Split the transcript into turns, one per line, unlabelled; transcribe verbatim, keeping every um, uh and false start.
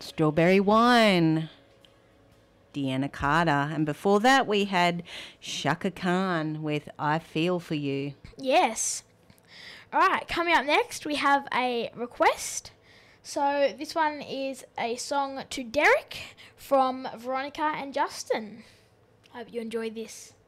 Strawberry Wine, Deanna Carter. And before that, we had Shaka Khan with I Feel For You.
Yes. All right, coming up next, we have a request. So this one is a song to Derek from Veronica and Justin. Hope you enjoy this.